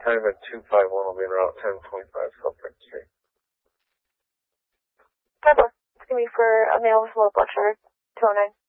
time at 251 will be in route 1025 South Park Street. It's going to be for a male with low blood sugar, 209.